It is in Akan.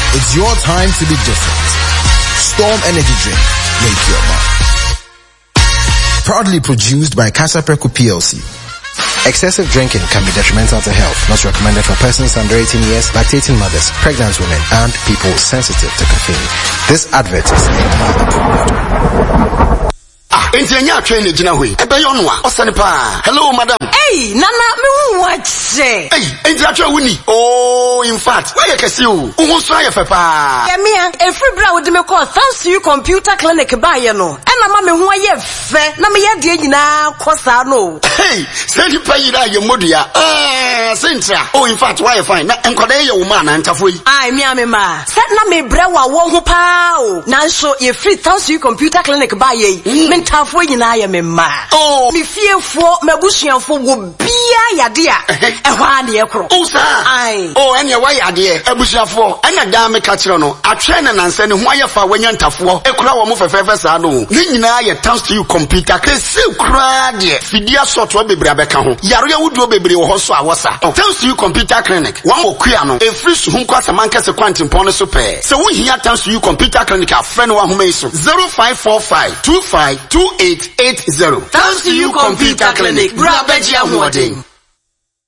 It's your time to be different. Storm Energy Drink. Make your mark. Proudly produced by Casa Preco PLC. Excessive drinking can be detrimental to health. Not recommended for persons under 18 years, lactating mothers, pregnant women, and people sensitive to caffeine. This advert is approved. Entianya train gina hui. Ebe yo nwa. Osane pa. Hello madam. Hey, nana me hu wache. Hey, entianya wuni. Oh, in fact, why you kesi o? Uhun so aye fe pa. Yeah, me every bra wo de me call thanks to you computer clinic ba ye no. Ena ma me hu aye fe. Na me ye de nyina kosa no. Hey, say you pay that your modua. Sintra. Oh, in fact, why you fine? Na enkwada ye wo ma na ntafo yi. Ai me amema. Set na me bra wa wo ho pa o. Nanso ye free thanks to you computer clinic ba ye. Me ntafo nyina ye me ma. Oh, me fiefo mabusuafo wo bia yade a. Ehwa na ye kro. Oh, sir. Ai. Oh, enya wa yade abusuafo. Enya da me ka kire no. Atwe na nanse ne ho aye fa wanya ntafo. Ekura wo mo fefefe sa no. Ni nyina ye thanks to you computer. Kesi kura de. Fidia soto bebre abeka ho. Yaro ya wudu bebre wo ho so awosa. Thanks to you computer clinic. One mo kua no. E free su hunko asamanka se kwantimpon no so pe. Se wo hia thanks to you computer clinic a friend wa homa iso. 0545 252880. Thanks to you computer clinic. Bra beji amwodin.